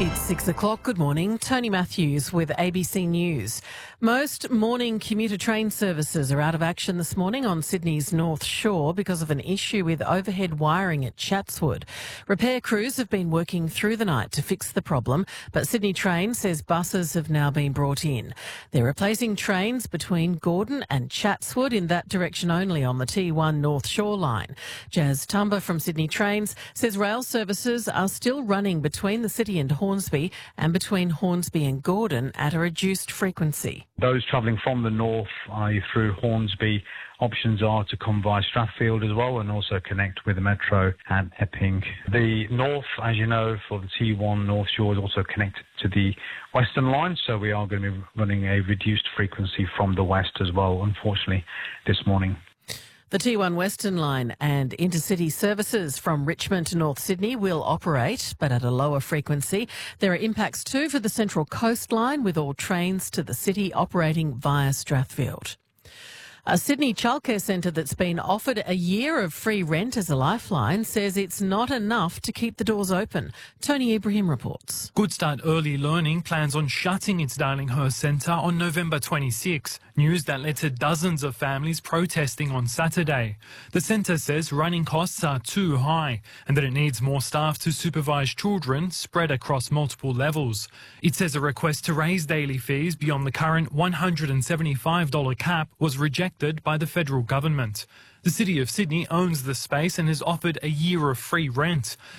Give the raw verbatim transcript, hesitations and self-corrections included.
It's six o'clock. Good morning. Tony Matthews with A B C News. Most morning commuter train services are out of action this morning on Sydney's North Shore because of an issue with overhead wiring at Chatswood. Repair crews have been working through the night to fix the problem, but Sydney Trains says buses have now been brought in. They're replacing trains between Gordon and Chatswood in that direction only on the T one North Shore line. Jazz Tumba from Sydney Trains says rail services are still running between the city and Hornsby and between Hornsby and Gordon at a reduced frequency. Those travelling from the north, that is through Hornsby, options are to come via Strathfield as well and also connect with the Metro at Epping. The north, as you know, for the T one North Shore is also connected to the Western line, so we are going to be running a reduced frequency from the west as well, unfortunately, this morning. The T one Western Line and intercity services from Richmond to North Sydney will operate, but at a lower frequency. There are impacts too for the Central Coast Line, with all trains to the city operating via Strathfield. A Sydney childcare centre that's been offered a year of free rent as a lifeline says it's not enough to keep the doors open. Tony Ibrahim reports. Good Start Early Learning plans on shutting its Darlinghurst Centre on November twenty-sixth, news that led to dozens of families protesting on Saturday. The centre says running costs are too high and that it needs more staff to supervise children spread across multiple levels. It says a request to raise daily fees beyond the current one hundred seventy-five dollars cap was rejected by the federal government. The City of Sydney owns the space and has offered a year of free rent.